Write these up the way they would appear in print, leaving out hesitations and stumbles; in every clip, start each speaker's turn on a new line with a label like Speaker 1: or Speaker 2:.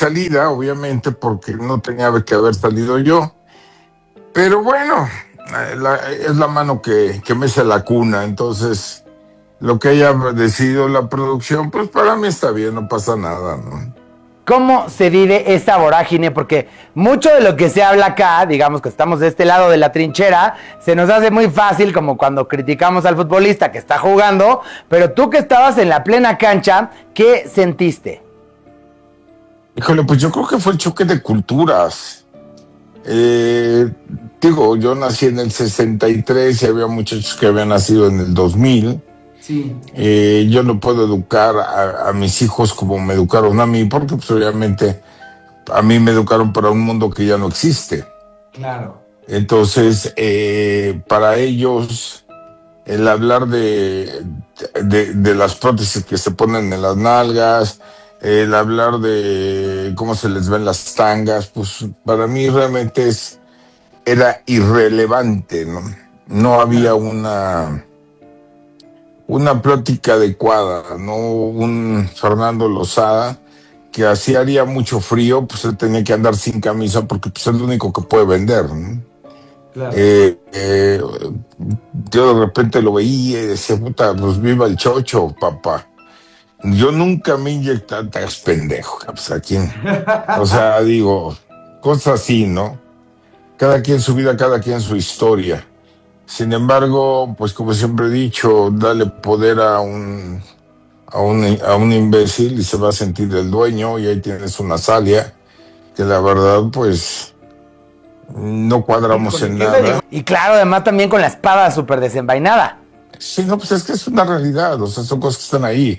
Speaker 1: salida, obviamente, porque no tenía que haber salido yo. Pero bueno, es la mano que mece la cuna, entonces lo que haya decidido la producción, pues para mí está bien, no pasa nada, ¿no?
Speaker 2: ¿Cómo se vive esta vorágine? Porque mucho de lo que se habla acá, digamos que estamos de este lado de la trinchera, se nos hace muy fácil como cuando criticamos al futbolista que está jugando, pero tú que estabas en la plena cancha, ¿qué sentiste?
Speaker 1: Híjole, pues yo creo que fue el choque de culturas. Eh, Digo, yo nací en el 63 y había muchachos que habían nacido en el 2000.
Speaker 2: Sí.
Speaker 1: Yo no puedo educar a mis hijos como me educaron a mí, porque pues obviamente a mí me educaron para un mundo que ya no existe.
Speaker 2: Claro.
Speaker 1: Entonces, para ellos, el hablar de las prótesis que se ponen en las nalgas, el hablar de cómo se les ven las tangas, pues para mí realmente era irrelevante, ¿no? No había una plática adecuada, ¿no? Un Fernando Lozada que así haría mucho frío, pues él tenía que andar sin camisa porque pues, es lo único que puede vender, ¿no?
Speaker 2: Claro.
Speaker 1: Yo de repente lo veía y decía, puta, pues viva el chocho, papá. Yo nunca me inyecté, estás pendejo, pues a quién. O sea, digo, cosas así, ¿no? Cada quien su vida, cada quien su historia. Sin embargo, pues como siempre he dicho, dale poder a un imbécil y se va a sentir el dueño y ahí tienes una Salia que la verdad, pues no cuadramos en nada.
Speaker 2: Y claro, además también con la espada súper desenvainada.
Speaker 1: Sí, no, pues es que es una realidad, o sea, son cosas que están ahí.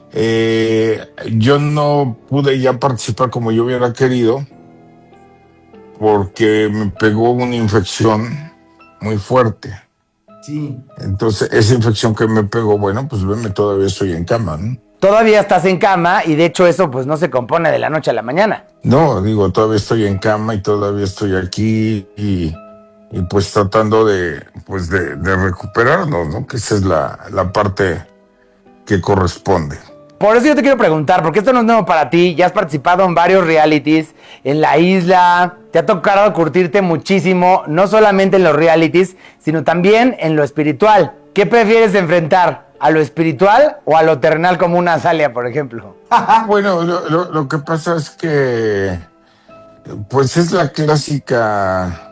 Speaker 1: Yo no pude ya participar como yo hubiera querido porque me pegó una infección muy fuerte.
Speaker 2: Sí.
Speaker 1: Entonces, esa infección que me pegó, bueno, pues veme, todavía estoy en cama, ¿no?
Speaker 2: Todavía estás en cama y de hecho eso pues no se compone de la noche a la mañana.
Speaker 1: No, digo, todavía estoy en cama y todavía estoy aquí y pues tratando de recuperarnos, ¿no? Que esa es la parte que corresponde.
Speaker 2: Por eso yo te quiero preguntar, porque esto no es nuevo para ti, ya has participado en varios realities, en la isla, te ha tocado curtirte muchísimo, no solamente en los realities, sino también en lo espiritual. ¿Qué prefieres enfrentar? ¿A lo espiritual o a lo terrenal como una Salia, por ejemplo?
Speaker 1: Bueno, lo que pasa es que, pues es la clásica,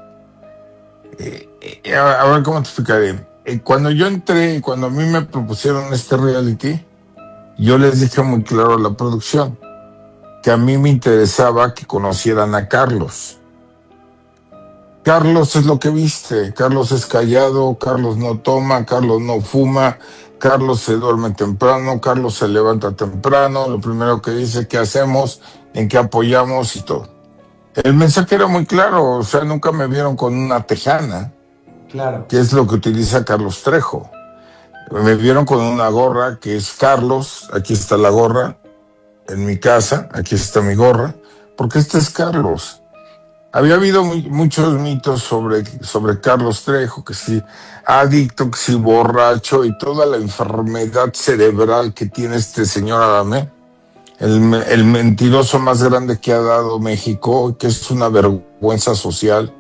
Speaker 1: a ver cómo te explicaré. Cuando yo entré, cuando a mí me propusieron este reality, yo les dije muy claro a la producción que a mí me interesaba que conocieran a Carlos. Carlos es lo que viste, Carlos es callado, Carlos no toma, Carlos no fuma, Carlos se duerme temprano, Carlos se levanta temprano, lo primero que dice, ¿qué hacemos? ¿En qué apoyamos? Y todo. El mensaje era muy claro, o sea, nunca me vieron con una tejana,
Speaker 2: Claro.
Speaker 1: que es lo que utiliza Carlos Trejo. Me vieron con una gorra que es Carlos, aquí está la gorra, en mi casa, aquí está mi gorra, porque este es Carlos. Había habido muchos mitos sobre Carlos Trejo, que sí, adicto, que sí, borracho y toda la enfermedad cerebral que tiene este señor Adame, el mentiroso más grande que ha dado México, que es una vergüenza social.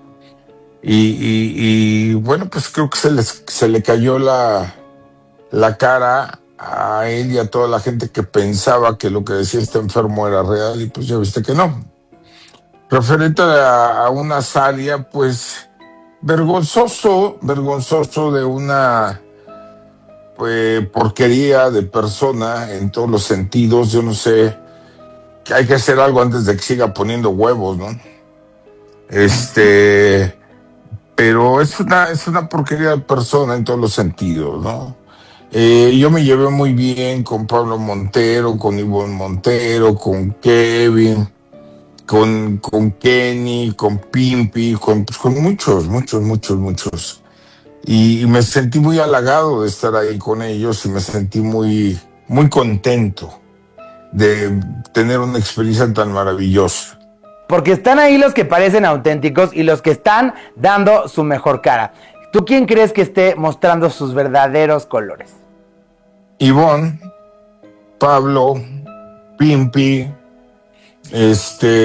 Speaker 1: Y bueno, pues creo que se le cayó la cara a él y a toda la gente que pensaba que lo que decía este enfermo era real, y pues ya viste que no. Referente a una Salia, pues vergonzoso de una porquería de persona en todos los sentidos. Yo no sé, que hay que hacer algo antes de que siga poniendo huevos, ¿no? Pero es una porquería de persona en todos los sentidos, ¿no? Yo me llevé muy bien con Pablo Montero, con Ivonne Montero, con Kevin, con Kenny, con Pimpi, con muchos. Y me sentí muy halagado de estar ahí con ellos y me sentí muy, muy contento de tener una experiencia tan maravillosa.
Speaker 2: Porque están ahí los que parecen auténticos y los que están dando su mejor cara. ¿Tú quién crees que esté mostrando sus verdaderos colores?
Speaker 1: Ivonne, Pablo, Pimpi,